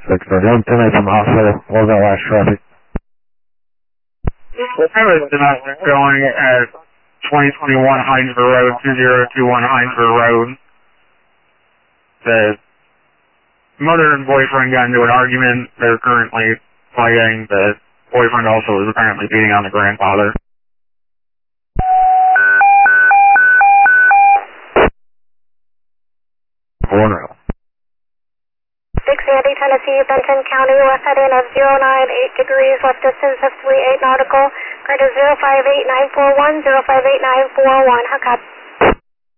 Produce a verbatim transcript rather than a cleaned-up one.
six thirty. I'm ten from the hospital. What was that last traffic? I was domestic going at twenty twenty-one Hinesville Road, two zero two one Hinesville Road. The mother and boyfriend got into an argument. They're currently fighting. The boyfriend also is apparently beating on the grandfather. Corner. six Sandy, Tennessee, Benton County, west heading of zero nine eight degrees, left distance of three eight nautical, credit zero five eight nine four one, zero five eight nine four one, hook up.